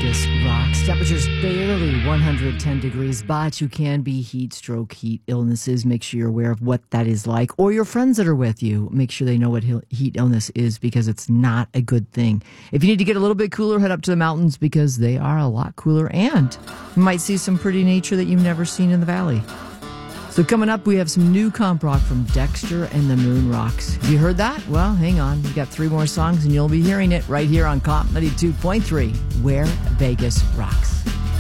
Vegas rocks. Temperatures barely 110 degrees, but you can be heat stroke, heat illnesses. Make sure you're aware of what that is like. Or your friends that are with you, make sure they know what heat illness is, because it's not a good thing. If you need to get a little bit cooler, head up to the mountains, because they are a lot cooler. And you might see some pretty nature that you've never seen in the valley. So coming up, we have some new comp rock from Dexter and the Moon Rocks. Have you heard that? Well, hang on. We got 3 more songs, and you'll be hearing it right here on Comp 92.3, where Vegas rocks.